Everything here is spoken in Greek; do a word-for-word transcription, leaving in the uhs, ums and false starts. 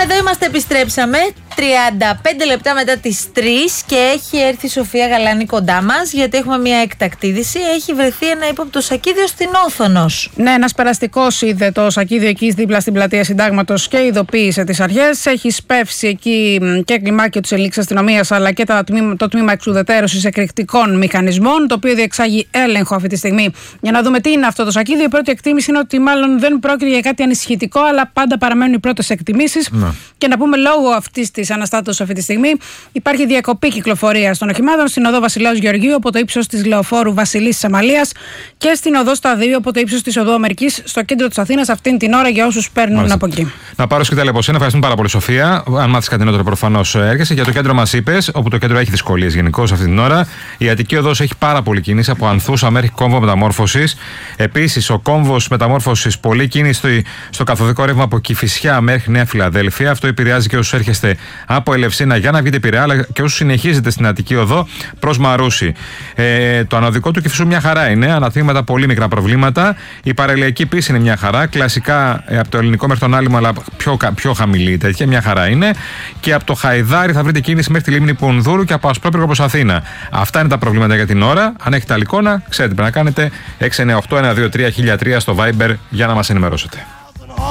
εδώ είμαστε, επιστρέψαμε. τριάντα πέντε λεπτά μετά τις τρεις και έχει έρθει η Σοφία Γαλάνη κοντά μας, γιατί έχουμε μια έκτακτη είδηση. Έχει βρεθεί ένα ύποπτο σακίδιο στην Όθωνος. Ναι, ένας περαστικός είδε το σακίδιο εκεί δίπλα στην πλατεία Συντάγματος και ειδοποίησε τις αρχές. Έχει σπεύσει εκεί και κλιμάκιο της ελληνικής αστυνομίας, αλλά και το τμήμα, το τμήμα εξουδετερώσης εκρηκτικών μηχανισμών, το οποίο διεξάγει έλεγχο αυτή τη στιγμή για να δούμε τι είναι αυτό το σακίδιο. Η πρώτη εκτίμηση είναι ότι μάλλον δεν πρόκειται για κάτι ανησυχητικό, αλλά πάντα παραμένουν οι πρώτες εκτιμήσεις. Ναι. Και να πούμε, λόγω αυτής της αναστάτωσης αυτή τη στιγμή, υπάρχει διακοπή κυκλοφορίας των οχημάτων στην οδό Βασιλέως Γεωργίου από το ύψος της Λεωφόρου Βασιλής της Αμαλίας και στην οδό Σταδίου από το ύψος της οδού Αμερικής στο κέντρο της Αθήνας αυτήν την ώρα για όσους παίρνουν Μάλιστα. από εκεί. Να πάρω σκητάλη από σένα. Ευχαριστούμε πάρα πολύ, Σοφία. Αν μάθεις κάτι νεότερο, προφανώς έρχεσαι. Για το κέντρο μας είπες, όπου το κέντρο έχει δυσκολίες γενικώς αυτή την ώρα. Η Αττική Οδός έχει πάρα πολύ κίνηση από Ανθούσα μέχρι κόμβο μεταμόρφωσης. Επίσης, ο κόμβος μεταμόρφωσης πολύ κίνηση στο καθοδικό ρεύμα από Κηφισιά μέχρι Νέα Φιλαδέλφια. Αυτό επηρεάζει και όσους έρχεστε από Ελευσίνα για να βγείτε Πειραιά, αλλά και όσους συνεχίζετε στην Αττική Οδό προς Μαρούσι. Ε, το ανωδικό του Κηφισού μια χαρά είναι. Αναθύματα πολύ μικρά προβλήματα. Η παραλιακή πίστη είναι μια χαρά. Κλασικά ε, από το ελληνικό μέχρι τον Άλυμο, αλλά πιο, πιο χαμηλή τέτοια. Μια χαρά είναι. Και από το Χαϊδάρι θα βρείτε κίνηση μέχρι τη λίμνη Πονδούρου και από Ασπρόπυργο προς Αθήνα. Αυτά είναι τα προβλήματα για την ώρα. Αν έχετε άλλη εικόνα, ξέρετε πρέπει να κάνετε έξι εννιά οκτώ ένα δύο τρία χίλια τρία στο Viber για να μας ενημερώσετε.